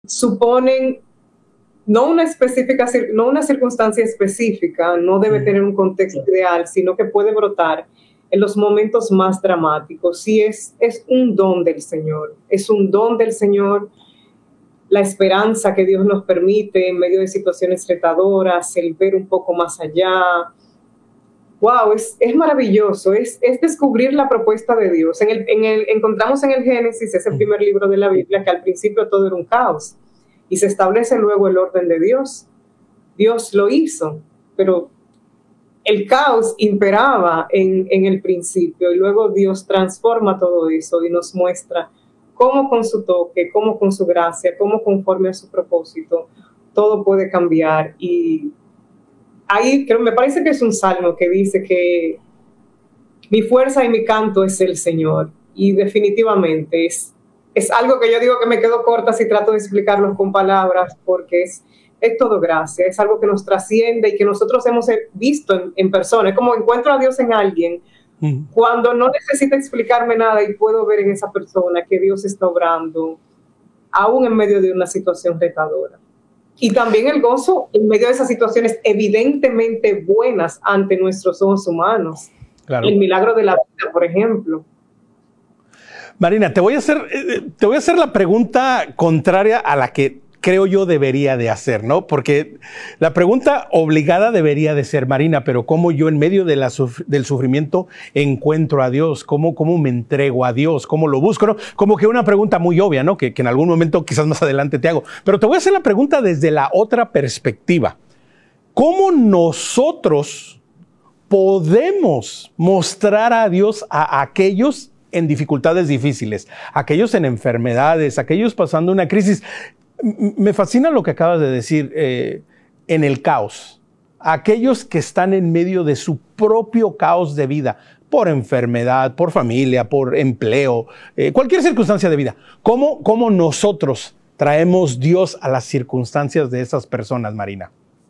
suponen no una circunstancia específica, no debe tener un contexto ideal, sino que puede brotar en los momentos más dramáticos. Sí, es un don del Señor, es un don del Señor, la esperanza que Dios nos permite en medio de situaciones retadoras, el ver un poco más allá. Wow, es maravilloso, es descubrir la propuesta de Dios. Encontramos en el Génesis, es el primer libro de la Biblia, que al principio todo era un caos y se establece luego el orden de Dios. Dios lo hizo, pero el caos imperaba en el principio y luego Dios transforma todo eso y nos muestra cómo con su toque, cómo con su gracia, cómo conforme a su propósito, todo puede cambiar. Y ahí me parece que es un salmo que dice que mi fuerza y mi canto es el Señor. Y definitivamente es algo que yo digo que me quedo corta si trato de explicarlo con palabras, porque es todo gracia, es algo que nos trasciende y que nosotros hemos visto en persona. Es como encuentro a Dios en alguien cuando no necesita explicarme nada y puedo ver en esa persona que Dios está obrando, aún en medio de una situación retadora. Y también el gozo en medio de esas situaciones evidentemente buenas ante nuestros ojos humanos. Claro. El milagro de la vida, por ejemplo. Marina, te voy a hacer la pregunta contraria a la que creo yo debería de hacer, ¿no? Porque la pregunta obligada debería de ser, Marina, pero ¿cómo yo en medio de del sufrimiento encuentro a Dios? ¿Cómo me entrego a Dios? ¿Cómo lo busco? ¿No? Como que una pregunta muy obvia, ¿no? Que en algún momento quizás más adelante te hago. Pero te voy a hacer la pregunta desde la otra perspectiva. ¿Cómo nosotros podemos mostrar a Dios a aquellos en dificultades difíciles, aquellos en enfermedades, aquellos pasando una crisis? Me fascina lo que acabas de decir, en el caos. Aquellos que están en medio de su propio caos de vida, por enfermedad, por familia, por empleo, cualquier circunstancia de vida. ¿Cómo nosotros traemos Dios a las circunstancias de esas personas, Marina?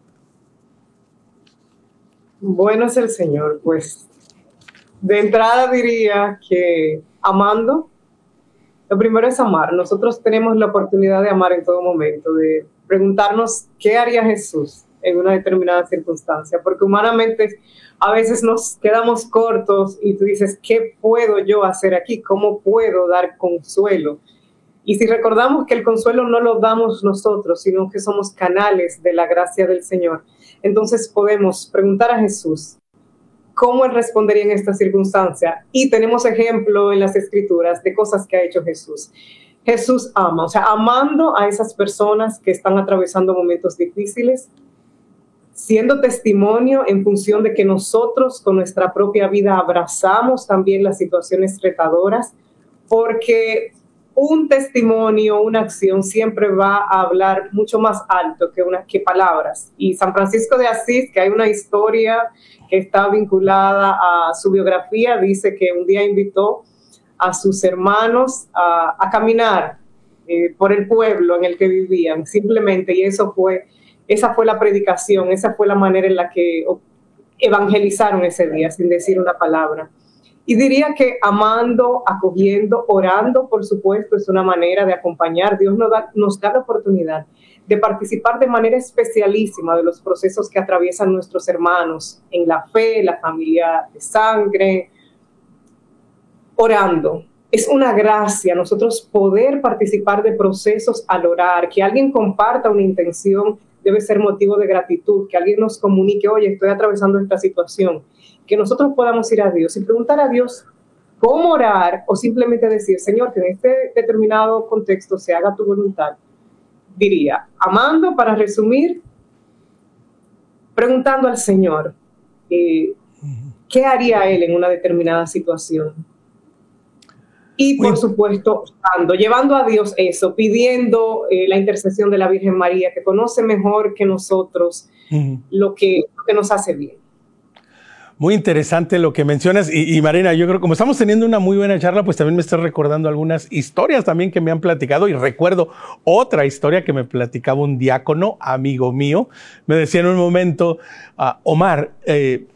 Bueno es el Señor, pues de entrada diría que amando. Lo primero es amar. Nosotros tenemos la oportunidad de amar en todo momento, de preguntarnos qué haría Jesús en una determinada circunstancia, porque humanamente a veces nos quedamos cortos y tú dices, ¿qué puedo yo hacer aquí? ¿Cómo puedo dar consuelo? Y si recordamos que el consuelo no lo damos nosotros, sino que somos canales de la gracia del Señor, entonces podemos preguntar a Jesús, ¿cómo Él respondería en esta circunstancia? Y tenemos ejemplo en las Escrituras de cosas que ha hecho Jesús. Jesús ama, o sea, amando a esas personas que están atravesando momentos difíciles, siendo testimonio en función de que nosotros con nuestra propia vida abrazamos también las situaciones retadoras, porque un testimonio, una acción siempre va a hablar mucho más alto que palabras. Y San Francisco de Asís, que hay una historia que está vinculada a su biografía, dice que un día invitó a sus hermanos a caminar por el pueblo en el que vivían, simplemente, y esa fue la predicación, esa fue la manera en la que evangelizaron ese día, sin decir una palabra. Y diría que amando, acogiendo, orando, por supuesto, es una manera de acompañar. Dios nos da la oportunidad de participar de manera especialísima de los procesos que atraviesan nuestros hermanos en la fe, la familia de sangre, orando. Es una gracia nosotros poder participar de procesos al orar, que alguien comparta una intención debe ser motivo de gratitud, que alguien nos comunique, oye, estoy atravesando esta situación, que nosotros podamos ir a Dios y preguntar a Dios cómo orar o simplemente decir, Señor, que en este determinado contexto se haga tu voluntad. Diría, amando, para resumir, preguntando al Señor qué haría Él en una determinada situación. Y por supuesto, llevando a Dios eso, pidiendo la intercesión de la Virgen María, que conoce mejor que nosotros lo que nos hace bien. Muy interesante lo que mencionas y Marina, yo creo que como estamos teniendo una muy buena charla, pues también me estás recordando algunas historias también que me han platicado y recuerdo otra historia que me platicaba un diácono, amigo mío. Me decía en un momento, Omar,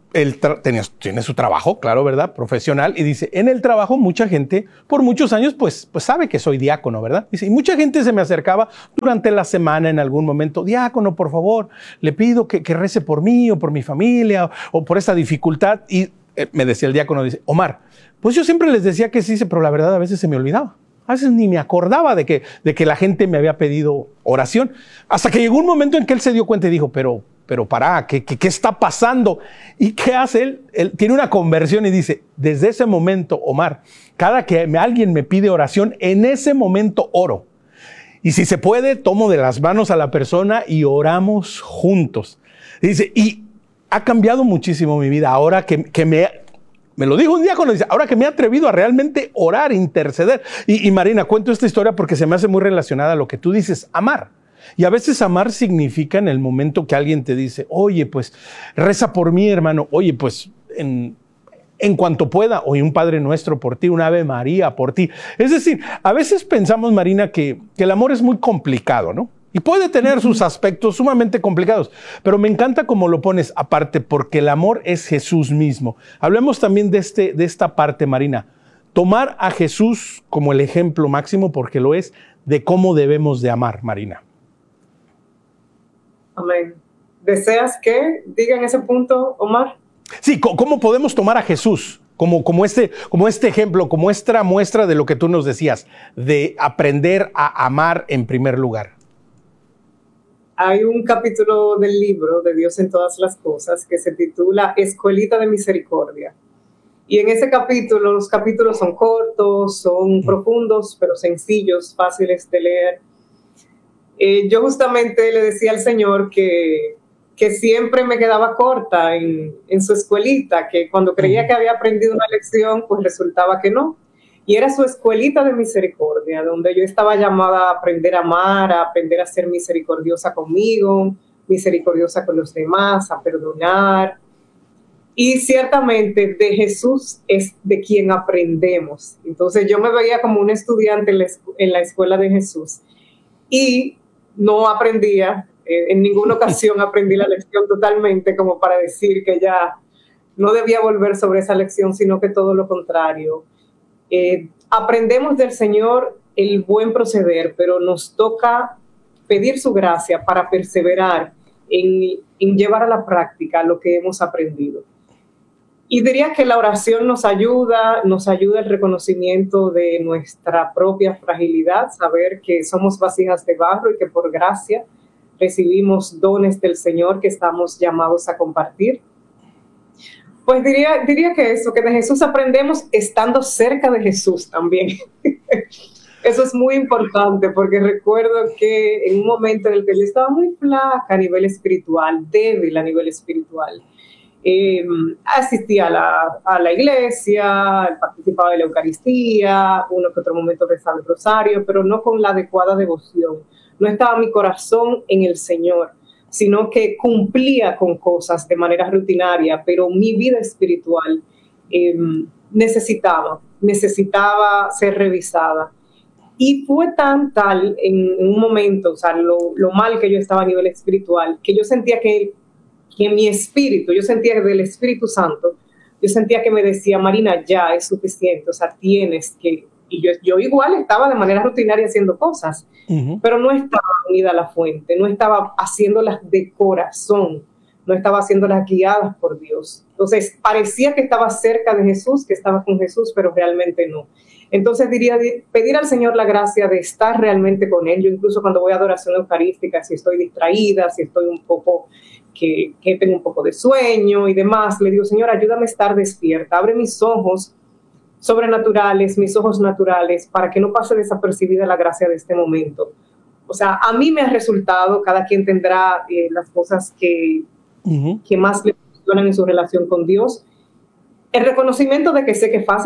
él tiene su trabajo, claro, ¿verdad? Profesional. Y dice, en el trabajo mucha gente, por muchos años, pues sabe que soy diácono, ¿verdad? Dice, y mucha gente se me acercaba durante la semana en algún momento. Diácono, por favor, le pido que rece por mí o por mi familia o por esta dificultad. Y me decía el diácono, dice, Omar, pues yo siempre les decía que sí, pero la verdad a veces se me olvidaba. A veces ni me acordaba de que la gente me había pedido oración. Hasta que llegó un momento en que él se dio cuenta y dijo, pero pará, ¿qué está pasando? ¿Y qué hace él? Él tiene una conversión y dice, desde ese momento, Omar, cada que alguien me pide oración, en ese momento oro. Y si se puede, tomo de las manos a la persona y oramos juntos. Dice, y ha cambiado muchísimo mi vida ahora que me lo dijo un diácono, dice, ahora que me he atrevido a realmente orar, interceder. Y Marina, cuento esta historia porque se me hace muy relacionada a lo que tú dices, amar. Y a veces amar significa en el momento que alguien te dice, oye, pues reza por mí, hermano. Oye, pues en cuanto pueda, oye, un Padre Nuestro por ti, un Ave María por ti. Es decir, a veces pensamos, Marina, que el amor es muy complicado, ¿no? Y puede tener sus aspectos sumamente complicados, pero me encanta cómo lo pones aparte, porque el amor es Jesús mismo. Hablemos también de esta parte, Marina. Tomar a Jesús como el ejemplo máximo, porque lo es, de cómo debemos de amar, Marina. Amén. ¿Deseas que diga en ese punto, Omar? Sí, ¿cómo podemos tomar a Jesús como este ejemplo, como esta muestra de lo que tú nos decías, de aprender a amar en primer lugar? Hay un capítulo del libro de Dios en todas las cosas que se titula Escuelita de Misericordia. Y en ese capítulo, los capítulos son cortos, son profundos, pero sencillos, fáciles de leer. Yo justamente le decía al Señor que siempre me quedaba corta en su escuelita, que cuando creía que había aprendido una lección, pues resultaba que no. Y era su escuelita de misericordia, donde yo estaba llamada a aprender a amar, a aprender a ser misericordiosa conmigo, misericordiosa con los demás, a perdonar. Y ciertamente de Jesús es de quien aprendemos. Entonces yo me veía como una estudiante en la escuela de Jesús y no aprendía, en ninguna ocasión aprendí la lección totalmente como para decir que ya no debía volver sobre esa lección, sino que todo lo contrario. Aprendemos del Señor el buen proceder, pero nos toca pedir su gracia para perseverar en llevar a la práctica lo que hemos aprendido. Y diría que la oración nos ayuda el reconocimiento de nuestra propia fragilidad, saber que somos vasijas de barro y que por gracia recibimos dones del Señor que estamos llamados a compartir. Pues diría que eso, que de Jesús aprendemos estando cerca de Jesús también. Eso es muy importante porque recuerdo que en un momento en el que yo estaba muy flaca a nivel espiritual, débil a nivel espiritual, asistía a la iglesia, participaba de la Eucaristía, uno que otro momento rezaba el rosario, pero no con la adecuada devoción. No estaba mi corazón en el Señor, sino que cumplía con cosas de manera rutinaria, pero mi vida espiritual necesitaba ser revisada. Y fue tal en un momento, o sea, lo mal que yo estaba a nivel espiritual, que yo sentía que mi espíritu, yo sentía que del Espíritu Santo, yo sentía que me decía, Marina, ya es suficiente, o sea, tienes que... Y yo igual estaba de manera rutinaria haciendo cosas, pero no estaba unida a la fuente, no estaba haciéndolas de corazón, no estaba haciéndolas guiadas por Dios. Entonces, parecía que estaba cerca de Jesús, que estaba con Jesús, pero realmente no. Entonces, diría pedir al Señor la gracia de estar realmente con Él. Yo incluso cuando voy a adoración eucarística, si estoy distraída, si estoy un poco, que tengo un poco de sueño y demás, le digo, Señor, ayúdame a estar despierta, abre mis ojos sobrenaturales, mis ojos naturales, para que no pase desapercibida la gracia de este momento. O sea, a mí me ha resultado, cada quien tendrá las cosas que más le funcionan en su relación con Dios, el reconocimiento de que sé que es fácil,